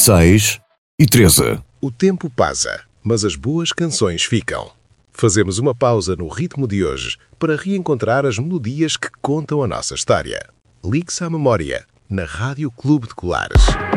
6 e 13. O tempo passa, mas as boas canções ficam. Fazemos uma pausa no ritmo de hoje para reencontrar as melodias que contam a nossa história. Ligue-se à memória, na Rádio Clube de Colares.